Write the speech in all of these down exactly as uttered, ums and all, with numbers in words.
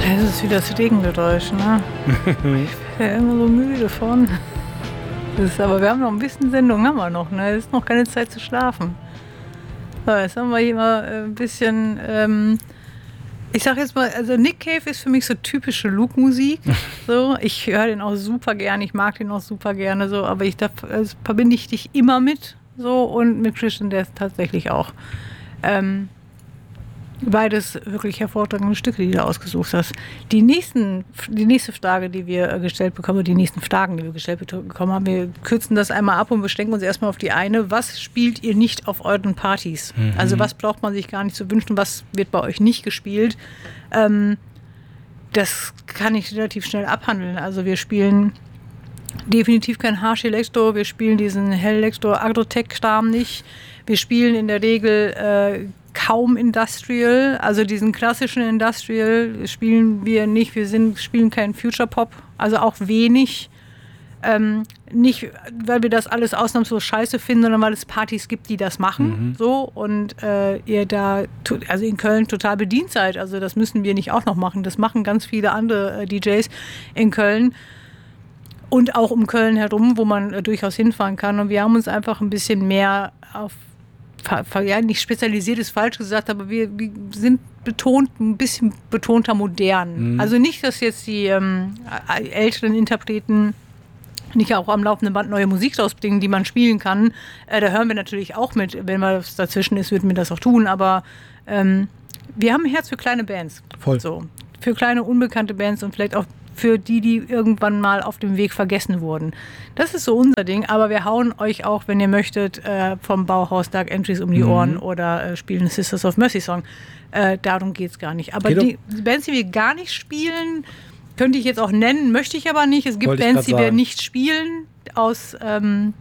Es ist wieder das Regengeräusch, ne? Ich bin ja immer so müde von. Das ist, aber wir haben noch ein bisschen Sendung, haben wir noch, ne? Es ist noch keine Zeit zu schlafen. So, jetzt haben wir hier mal ein bisschen, ähm, ich sag jetzt mal, also Nick Cave ist für mich so typische Luke-Musik. So, ich höre den auch super gerne, ich mag den auch super gerne, so, aber ich darf, also, verbinde ich dich immer mit, so, und mit Christian Death tatsächlich auch. Ähm, Beides wirklich hervorragende Stücke, die du ausgesucht hast. Die, nächsten, die nächste Frage, die wir gestellt bekommen, die nächsten Fragen, die wir gestellt bekommen haben, wir kürzen das einmal ab und beschränken uns erstmal auf die eine. Was spielt ihr nicht auf euren Partys? Mhm. Also was braucht man sich gar nicht zu wünschen? Was wird bei euch nicht gespielt? Ähm, das kann ich relativ schnell abhandeln. Also wir spielen definitiv kein Harsh Electro, wir spielen diesen Hell Electro Agrotech-Kram nicht. Wir spielen in der Regel äh, kaum Industrial, also diesen klassischen Industrial spielen wir nicht. Wir sind, spielen keinen Future Pop, also auch wenig. Ähm, nicht, weil wir das alles ausnahmslos scheiße finden, sondern weil es Partys gibt, die das machen. Mhm. So, und äh, ihr da, also in Köln total bedient seid. Also das müssen wir nicht auch noch machen. Das machen ganz viele andere äh, D Js in Köln. Und auch um Köln herum, wo man äh, durchaus hinfahren kann. Und wir haben uns einfach ein bisschen mehr auf ja, nicht spezialisiert ist falsch gesagt, aber wir, wir sind betont, ein bisschen betonter modern. Mhm. Also nicht, dass jetzt die ähm, älteren Interpreten nicht auch am laufenden Band neue Musik rausbringen, die man spielen kann. Äh, da hören wir natürlich auch mit. Wenn was dazwischen ist, würden wir das auch tun. Aber ähm, wir haben ein Herz für kleine Bands. Voll. So, für kleine, unbekannte Bands und vielleicht auch für die, die irgendwann mal auf dem Weg vergessen wurden. Das ist so unser Ding, aber wir hauen euch auch, wenn ihr möchtet, äh, vom Bauhaus Dark Entries um die Ohren mhm. oder äh, spielen einen Sisters of Mercy Song. Äh, darum geht es gar nicht. Aber die, die Bands, die wir gar nicht spielen, könnte ich jetzt auch nennen, möchte ich aber nicht. Es gibt Wollte Bands, die sagen. wir nicht spielen, aus ähm,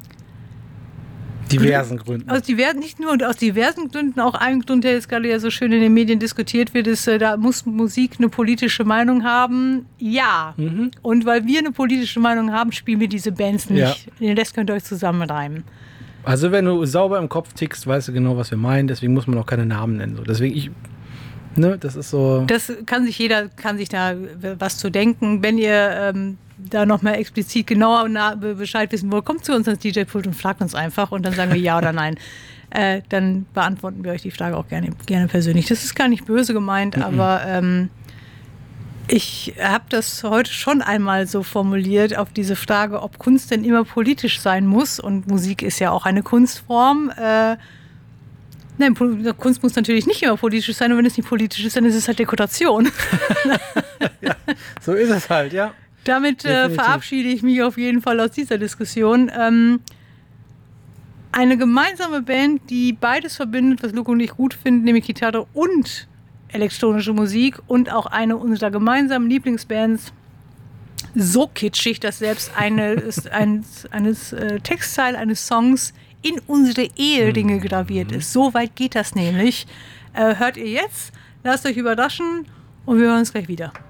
diversen Gründen. Aus diversen, nicht nur aus diversen Gründen, auch ein Grund, der jetzt gerade ja so schön in den Medien diskutiert wird, ist, da muss Musik eine politische Meinung haben. Ja. Mhm. Und weil wir eine politische Meinung haben, spielen wir diese Bands nicht. Ja. Den Rest könnt ihr euch zusammenreimen. Also wenn du sauber im Kopf tickst, weißt du genau, was wir meinen. Deswegen muss man auch keine Namen nennen. So. Deswegen ich, ne, das ist so. Das kann sich jeder, kann sich da was zu denken. Wenn ihr ähm, da nochmal explizit genauer na- Bescheid wissen wollt, kommt zu uns ans D J-Pult und fragt uns einfach und dann sagen wir ja oder nein. Äh, dann beantworten wir euch die Frage auch gerne, gerne persönlich. Das ist gar nicht böse gemeint, mhm. aber ähm, ich habe das heute schon einmal so formuliert auf diese Frage, ob Kunst denn immer politisch sein muss, und Musik ist ja auch eine Kunstform. Äh, Nein, Kunst muss natürlich nicht immer politisch sein, und wenn es nicht politisch ist, dann ist es halt Dekoration. Ja, so ist es halt, ja. Damit äh, verabschiede ich mich auf jeden Fall aus dieser Diskussion. Ähm, eine gemeinsame Band, die beides verbindet, was Luke und ich gut finden, nämlich Gitarre und elektronische Musik, und auch eine unserer gemeinsamen Lieblingsbands, so kitschig, dass selbst eine, ist ein, eines äh, Textteil eines Songs in unsere Eheringe mhm. graviert ist. So weit geht das nämlich. Äh, hört ihr jetzt, lasst euch überraschen und wir hören uns gleich wieder.